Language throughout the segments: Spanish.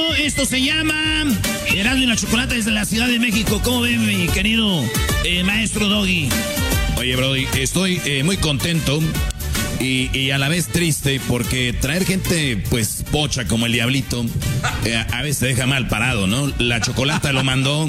Esto se llama Erasmo y la Chocolata desde la Ciudad de México. ¿Cómo ve, mi querido maestro Doggy? Oye, Brody, estoy muy contento y a la vez triste porque traer gente, pues, pocha como el Diablito, a veces te deja mal parado, ¿no? La Chocolata lo mandó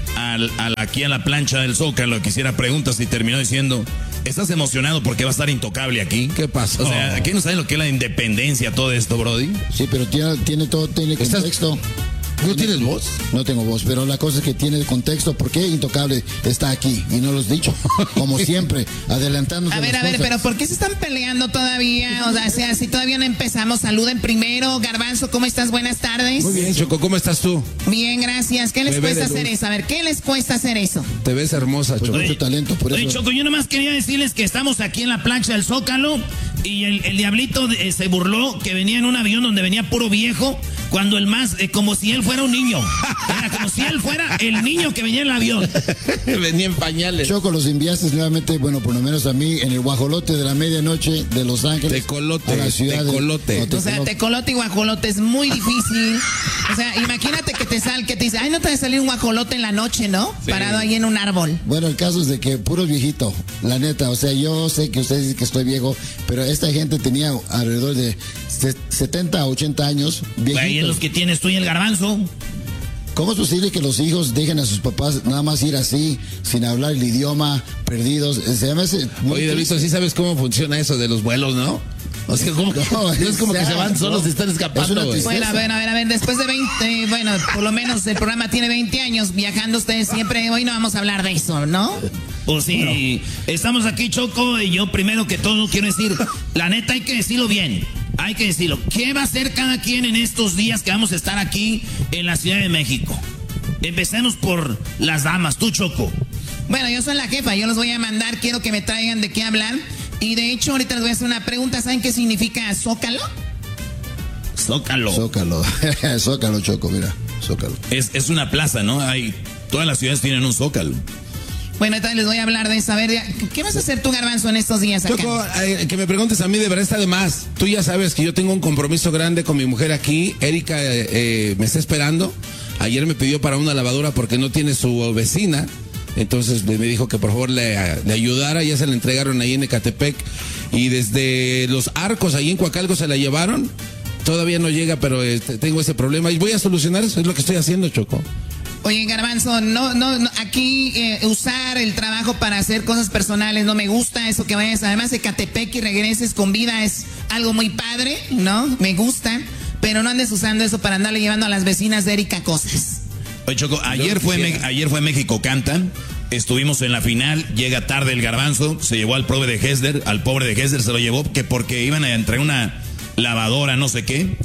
aquí a la plancha del Zócalo, que hiciera preguntas y terminó diciendo... ¿Estás emocionado porque va a estar intocable aquí? ¿Qué pasa? O sea, ¿aquí no saben lo que es la independencia, todo esto, Brody? Sí, pero tiene contexto. ¿No tienes voz? No tengo voz, pero la cosa es que tiene contexto. ¿Por qué Intocable está aquí? Y no lo has dicho. Como siempre, adelantándonos. A ver, pero ¿por qué se están peleando todavía? O sea, si todavía no empezamos, saluden primero. Garbanzo, ¿cómo estás? Buenas tardes. Muy bien, Choco, ¿cómo estás tú? Bien, gracias. ¿Qué les cuesta hacer eso? A ver, ¿qué les cuesta hacer eso? Te ves hermosa, Choco. Mucho talento, por eso. Oye, Choco, yo nomás quería decirles que estamos aquí en la plancha del Zócalo y el Diablito se burló que venía en un avión donde venía puro viejo, cuando el más, como si él fuera un niño. Era como si él fuera el niño que venía en el avión. Venía en pañales. Choco, los enviaste nuevamente, bueno, por lo menos a mí, en el guajolote de la medianoche de Los Ángeles. Tecolote, a la ciudad tecolote. O sea, tecolote y guajolote es muy difícil. O sea, imagínate que te dice, ay, no te va a salir un guajolote en la noche, ¿no? Sí. Parado ahí en un árbol. Bueno, el caso es de que puro viejito, la neta, o sea, yo sé que ustedes dicen que estoy viejo, pero esta gente tenía alrededor de 70 a 80 años, viejitos. Ahí es los que tienes tú y el Garbanzo. ¿Cómo es posible que los hijos dejen a sus papás nada más ir así, sin hablar el idioma, perdidos? Oye, Delito, ¿sí sabes cómo funciona eso de los vuelos, no? O sea, ¿cómo? No es como que se van solos, se están escapando. Bueno, a ver, después de 20, bueno, por lo menos el programa tiene 20 años viajando ustedes siempre, hoy no vamos a hablar de eso, ¿no? Pues sí, bueno. Estamos aquí, Choco, y yo primero que todo quiero decir, la neta hay que decirlo bien. Hay que decirlo. ¿Qué va a hacer cada quien en estos días que vamos a estar aquí en la Ciudad de México? Empecemos por las damas. Tú, Choco. Bueno, yo soy la jefa. Yo los voy a mandar. Quiero que me traigan de qué hablar. Y de hecho, ahorita les voy a hacer una pregunta. ¿Saben qué significa Zócalo? Zócalo. Zócalo, Choco, mira. Zócalo. Es una plaza, ¿no? Todas las ciudades tienen un Zócalo. Bueno, entonces les voy a hablar de eso. A ver, ¿qué vas a hacer tú, Garbanzo, en estos días acá? Choco, que me preguntes a mí, de verdad está de más. Tú ya sabes que yo tengo un compromiso grande con mi mujer aquí. Erika me está esperando. Ayer me pidió para una lavadora porque no tiene su vecina. Entonces me dijo que por favor le ayudara. Ya se la entregaron ahí en Ecatepec. Y desde Los Arcos, ahí en Coacalco, se la llevaron. Todavía no llega, pero tengo ese problema. Y voy a solucionar eso. Es lo que estoy haciendo, Choco. Oye, Garbanzo, no, aquí usar el trabajo para hacer cosas personales, no me gusta eso que vayas, además de Ecatepec y regreses con vida es algo muy padre, ¿no? Me gusta, pero no andes usando eso para andarle llevando a las vecinas de Erika cosas. Oye, Choco, ayer fue México Canta, estuvimos en la final, llega tarde el Garbanzo, se llevó al pobre de Hesder se lo llevó porque iban a entregar una lavadora, no sé qué.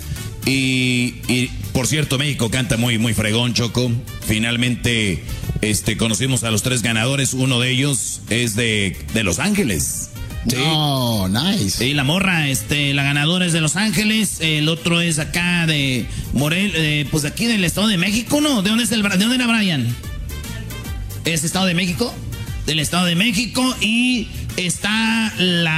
Y por cierto, México Canta muy, muy fregón, Choco. Finalmente, conocimos a los 3 ganadores. Uno de ellos es de Los Ángeles. ¿Sí? Oh, nice. Sí, la morra, la ganadora es de Los Ángeles. El otro es acá de Morel, pues aquí del Estado de México, ¿no? ¿De dónde era Brian? ¿Es Estado de México? Del Estado de México. Y está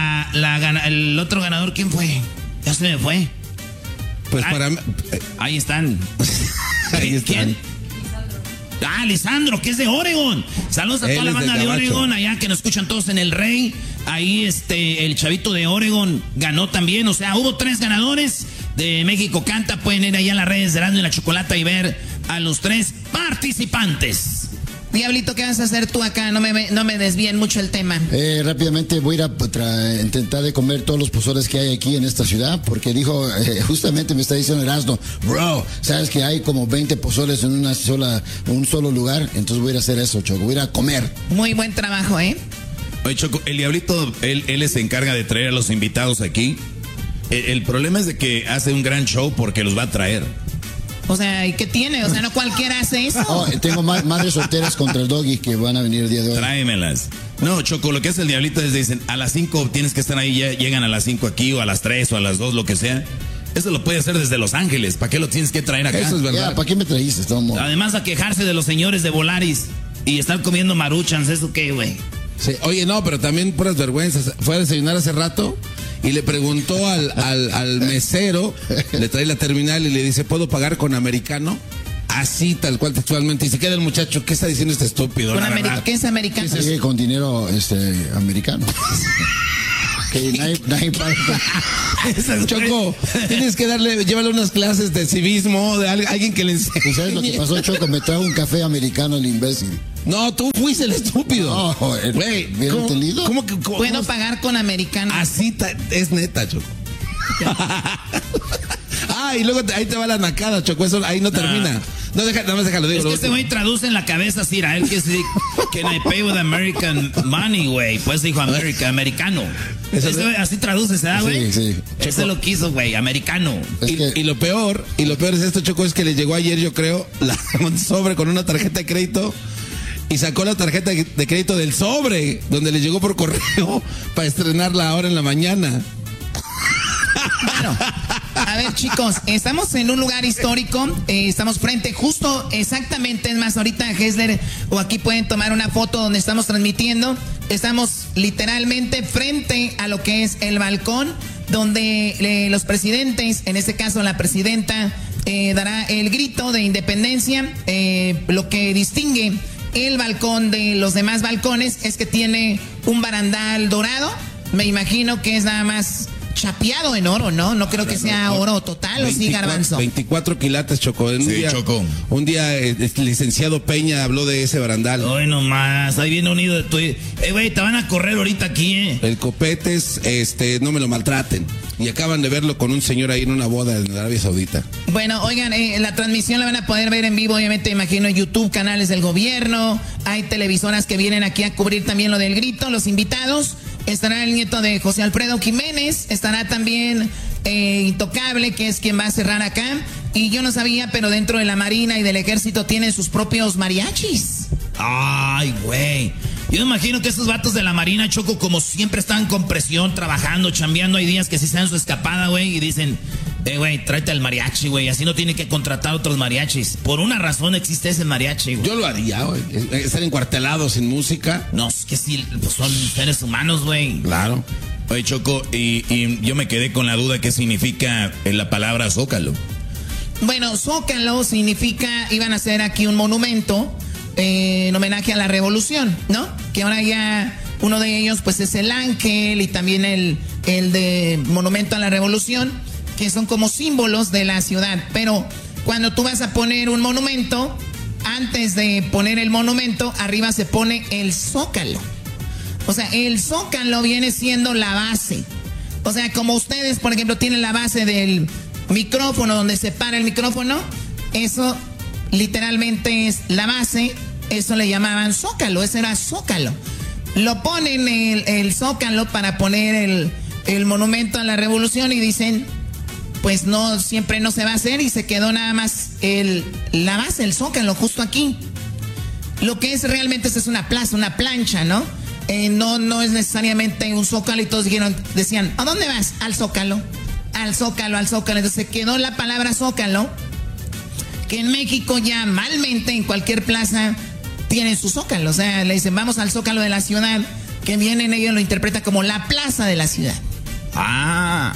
el otro ganador, ¿quién fue? Ya se me fue. Pues ahí están. Ahí están. ¿Quién? Lisandro, que es de Oregon. Saludos a toda la banda de Oregon, allá que nos escuchan todos en El Rey. Ahí el chavito de Oregon ganó también. O sea, hubo 3 ganadores de México Canta. Pueden ir allá a las redes de Erasmo y la Chocolata y ver a los 3 participantes. Diablito, ¿qué vas a hacer tú acá? No me desvíen mucho el tema. Rápidamente voy a ir a intentar de comer todos los pozoles que hay aquí en esta ciudad, porque dijo, justamente me está diciendo Erasmo, bro, sabes que hay como 20 pozoles en un solo lugar, entonces voy a ir a hacer eso, Choco, voy a ir a comer. Muy buen trabajo, ¿eh? Oye, Choco, el Diablito, él se encarga de traer a los invitados aquí. El problema es de que hace un gran show porque los va a traer. O sea, ¿y qué tiene? O sea, no cualquiera hace eso. Oh, tengo madres solteras contra el Doggy que van a venir el día de hoy. Tráemelas. No, Choco, lo que hace el Diablito es dicen, a las 5 tienes que estar ahí, ya llegan a las 5 aquí, o a las 3, o a las 2, lo que sea. Eso lo puede hacer desde Los Ángeles. ¿Para qué lo tienes que traer acá? Eso es verdad. ¿Para qué me trajiste, Tomo? Además, a quejarse de los señores de Volaris y estar comiendo maruchans, ¿eso qué, güey? Sí. Oye, no, pero también puras vergüenzas. Fue a desayunar hace rato y le preguntó al mesero, le trae la terminal y le dice, ¿puedo pagar con americano? Así, tal cual textualmente. Y se queda el muchacho, ¿qué está diciendo este estúpido? ¿Qué es americano? Sí, con dinero americano. Que nadie paga. Choco, tienes que llévale unas clases de civismo, de alguien que le enseñe. ¿Sabes lo que pasó, Choco? Me trajo un café americano el imbécil. No, tú fuiste el estúpido. No, güey, ¿bien entendido? ¿Cómo ¿Puedo pagar con americano? Así es neta, Choco. Y luego ahí te va la nacada, Choco, eso ahí no termina. No, nada más déjalo, digo. Es que este güey traduce en la cabeza así, a él que sí, can I pay with American money, güey. Pues dijo americano. Así traduce, ¿se da, güey? Sí. Eso lo quiso, güey, americano. Y lo peor es esto, Choco, es que le llegó ayer, yo creo, un sobre con una tarjeta de crédito y sacó la tarjeta de crédito del sobre, donde le llegó por correo para estrenarla ahora en la mañana. Bueno, a ver, chicos, estamos en un lugar histórico, estamos frente justo exactamente, es más, ahorita Hessler o aquí pueden tomar una foto donde estamos transmitiendo, estamos literalmente frente a lo que es el balcón donde los presidentes, en este caso la presidenta, dará el grito de independencia. Lo que distingue el balcón de los demás balcones es que tiene un barandal dorado, me imagino que es nada más chapeado en oro, ¿no? No creo que sea oro total, 24, ¿o sí, Garbanzo? 24 quilates, Choco. Choco. Un día el licenciado Peña habló de ese barandal. Hoy nomás, ahí viene unido de tu... güey, te van a correr ahorita aquí, El Copetes, no me lo maltraten. Y acaban de verlo con un señor ahí en una boda en Arabia Saudita. Bueno, oigan, la transmisión la van a poder ver en vivo, obviamente, imagino, en YouTube, canales del gobierno. Hay televisoras que vienen aquí a cubrir también lo del grito, los invitados. Estará el nieto de José Alfredo Jiménez, estará también Intocable, que es quien va a cerrar acá. Y yo no sabía, pero dentro de la Marina y del Ejército tienen sus propios mariachis. Ay, güey. Yo me imagino que esos vatos de la Marina, Choco, como siempre están con presión, trabajando, chambeando, hay días que sí se dan su escapada, güey, y dicen, güey, tráete al mariachi, güey, así no tiene que contratar otros mariachis. Por una razón existe ese mariachi, güey. Yo lo haría, güey, estar encuartelado sin música. No, es que sí, pues son seres humanos, güey. Claro. Oye, Choco, y yo me quedé con la duda qué significa la palabra zócalo. Bueno, zócalo significa, iban a hacer aquí un monumento en homenaje a la revolución, ¿no? Que ahora ya uno de ellos pues es el ángel y también el de monumento a la revolución, que son como símbolos de la ciudad. Pero cuando tú vas a poner un monumento, antes de poner el monumento, arriba se pone el zócalo. O sea, el zócalo viene siendo la base. O sea, como ustedes, por ejemplo, tienen la base del micrófono, donde se para el micrófono, eso literalmente es la base, eso le llamaban zócalo, ese era zócalo. Lo ponen el zócalo para poner el monumento a la revolución y dicen, pues no, siempre no se va a hacer, y se quedó nada más la base, el zócalo, justo aquí. Lo que es realmente es una plaza, una plancha, ¿no? No es necesariamente un zócalo, y todos decían, ¿a dónde vas? Al zócalo, al zócalo, al zócalo. Entonces se quedó la palabra zócalo, que en México ya malmente en cualquier plaza tienen su zócalo. O sea, le dicen, vamos al zócalo de la ciudad, que vienen, ellos lo interpretan como la plaza de la ciudad. Ah,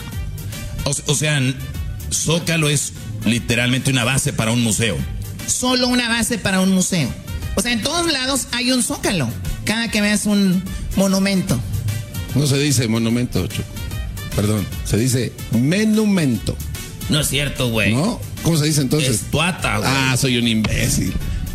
o sea, zócalo es literalmente una base para un museo. Solo una base para un museo. O sea, en todos lados hay un zócalo, cada que veas un monumento. No se dice monumento, Choco. Perdón, se dice menumento. No es cierto, güey. ¿No? ¿Cómo se dice entonces? Estuata, güey. Ah, soy un imbécil.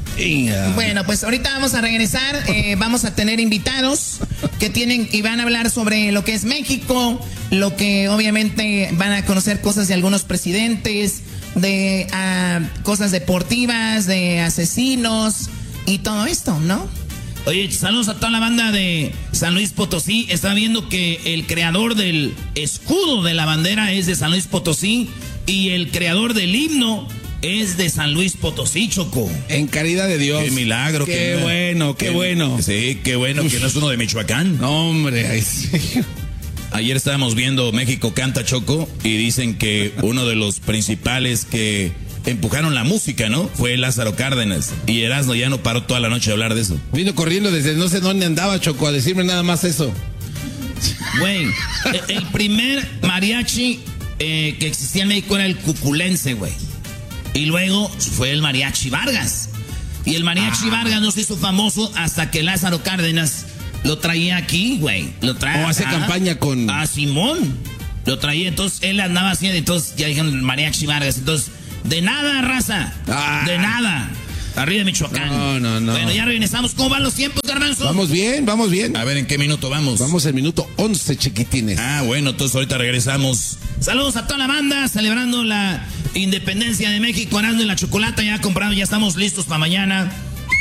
Bueno, pues ahorita vamos a regresar, vamos a tener invitados que tienen y van a hablar sobre lo que es México, lo que obviamente van a conocer cosas de algunos presidentes, de cosas deportivas, de asesinos y todo esto, ¿no? Oye, saludos a toda la banda de San Luis Potosí. Está viendo que el creador del escudo de la bandera es de San Luis Potosí y el creador del himno es de San Luis Potosí, Choco. En caridad de Dios. Qué milagro. Qué bueno, qué bueno. Sí, qué bueno que no es uno de Michoacán. No, hombre, ahí sí. Ayer estábamos viendo México Canta, Choco, y dicen que uno de los principales que empujaron la música, ¿no? Fue Lázaro Cárdenas. Y Erasmo ya no paró toda la noche a hablar de eso. Vino corriendo desde no sé dónde andaba, Choco, a decirme nada más eso. Güey, el primer mariachi que existía en México era el cuculense, güey. Y luego fue el mariachi Vargas. Y el mariachi Vargas no se hizo famoso hasta que Lázaro Cárdenas lo traía aquí, güey. Lo traía. O hace campaña con... Simón. Lo traía, entonces él andaba haciendo, entonces ya dijeron mariachi Vargas. Entonces, de nada, raza. De nada. Arriba de Michoacán. No. Bueno, ya regresamos. ¿Cómo van los tiempos, Garbanzo? Vamos bien. A ver, ¿en qué minuto vamos? Vamos al minuto 11, chiquitines. Bueno, entonces ahorita regresamos. Saludos a toda la banda, celebrando la independencia de México, Erasmo y la Chocolata ya comprado, ya estamos listos para mañana.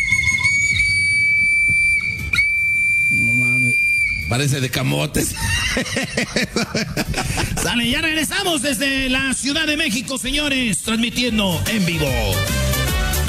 No mames. Parece de camotes. Sale, ya regresamos desde la Ciudad de México, señores, transmitiendo en vivo.